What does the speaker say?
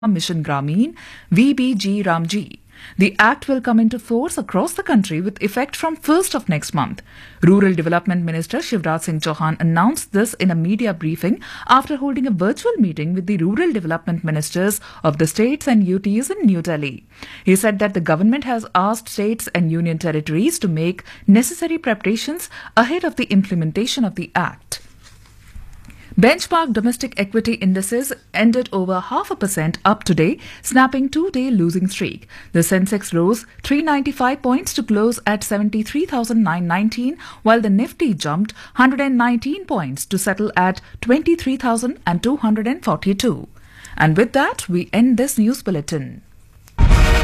Mission Grameen VBG Ramji. The act will come into force across the country with effect from 1st of next month. Rural Development Minister Shivraj Singh Chauhan announced this in a media briefing after holding a virtual meeting with the rural development ministers of the states and UTs in New Delhi. He said that the government has asked states and union territories to make necessary preparations ahead of the implementation of the act. Benchmark domestic equity indices ended over 0.5% up today, snapping two-day losing streak. The Sensex rose 395 points to close at 73,919, while the Nifty jumped 119 points to settle at 23,242. And with that, we end this news bulletin.